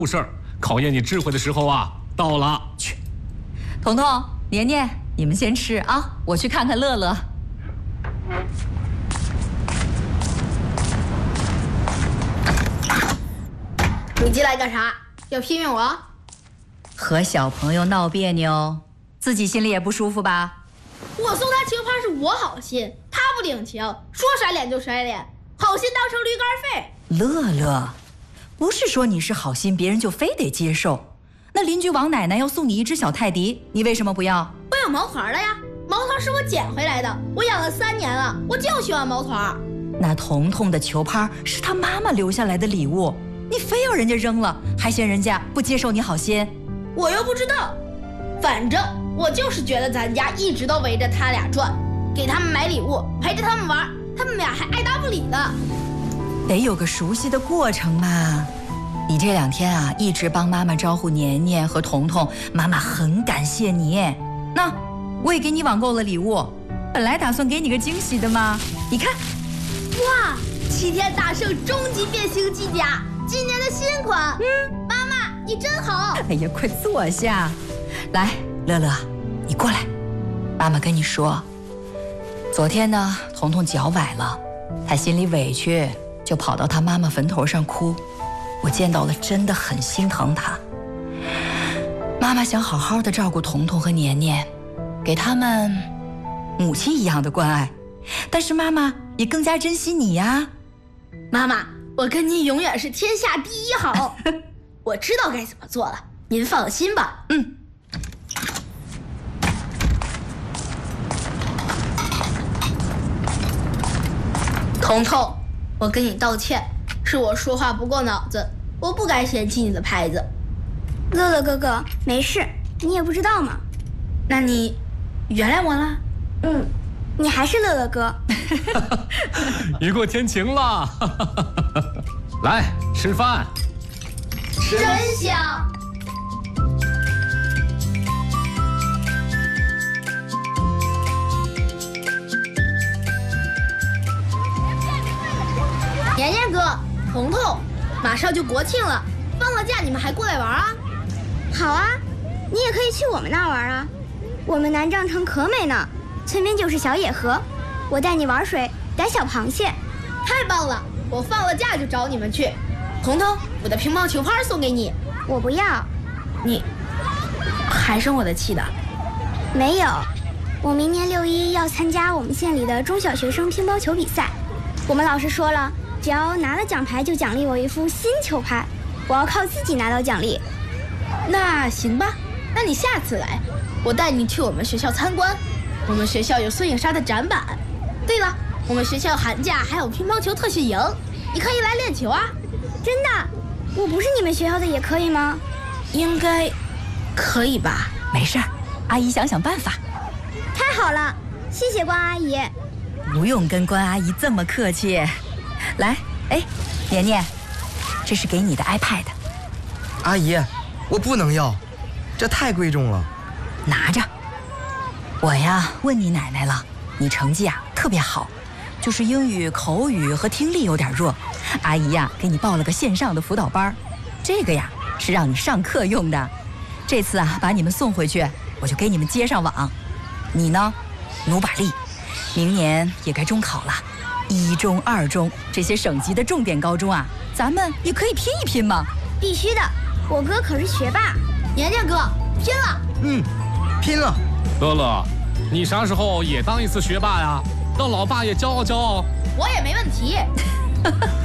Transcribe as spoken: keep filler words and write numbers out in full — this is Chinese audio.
事儿，考验你智慧的时候啊到了。去， 彤彤、年年，你们先吃啊，我去看看乐乐。 你进来干啥？要批评我？ 和小朋友闹别扭，自己心里也不舒服吧？ 我送他球拍是我好心，他不领情，说甩脸就甩脸，好心当成驴肝肺。 乐乐，不是说你是好心，别人就非得接受。那邻居王奶奶要送你一只小泰迪，你为什么不要？ 我有毛团了呀，毛团是我捡回来的，我养了三年了，我就喜欢毛团。 那彤彤的球拍是他妈妈留下来的礼物，你非要人家扔了，还嫌人家不接受你好心？ 我又不知道，反正我就是觉得咱家一直都围着他俩转，给他们买礼物，陪着他们玩，他们俩还爱答不理的。 得有个熟悉的过程嘛。你这两天啊，一直帮妈妈招呼年年和彤彤，妈妈很感谢你。那我也给你网购了礼物，本来打算给你个惊喜的嘛。你看， 哇，齐天大圣终极变形机甲，今年的新款。嗯，妈妈你真好。 哎呀，快坐下。来，乐乐，你过来。妈妈跟你说，昨天呢，彤彤脚崴了，她心里委屈，就跑到她妈妈坟头上哭。我见到了，真的很心疼她。妈妈想好好的照顾彤彤和年年，给他们母亲一样的关爱，但是妈妈也更加珍惜你呀。 妈妈，我跟您永远是天下第一好。我知道该怎么做了，您放心吧。 嗯。 彤彤，我跟你道歉，是我说话不过脑子，我不该嫌弃你的拍子。 乐乐哥哥，没事，你也不知道嘛。 那你原谅我了？ 嗯，你还是乐乐哥。 雨过天晴了。来吃饭。 真香。年年哥，彤彤，马上就国庆了，放了假你们还过来玩啊？ 好啊，你也可以去我们那儿玩啊。我们南帐城可美呢，村边就是小野河，我带你玩水，逮小螃蟹。 太棒了，我放了假就找你们去。彤彤，我的乒乓球拍送给你。 我不要。 你还生我的气的？ 没有，我明年六一要参加我们县里的中小学生乒乓球比赛，我们老师说了，只要拿了奖牌就奖励我一副新球拍，我要靠自己拿到奖励。 那行吧，那你下次来，我带你去我们学校参观。我们学校有孙颖莎的展板。对了，我们学校寒假还有乒乓球特训营，你可以来练球啊。 真的？我不是你们学校的也可以吗？ 应该可以吧。 没事儿，阿姨想想办法。 太好了，谢谢关阿姨。 不用跟关阿姨这么客气。来，哎，年年，这是给你的 iPad。 阿姨，我不能要，这太贵重了。 拿着。我呀，问你奶奶了，你成绩啊特别好，就是英语、口语和听力有点弱。阿姨呀，给你报了个线上的辅导班，这个呀是让你上课用的。这次啊，把你们送回去，我就给你们接上网。你呢，努把力，明年也该中考了。一中、二中这些省级的重点高中啊，咱们也可以拼一拼嘛。 必须的，我哥可是学霸。 年年哥，拼了！ 嗯，拼了。 乐乐，你啥时候也当一次学霸呀？让老爸也骄傲骄傲。 我也没问题。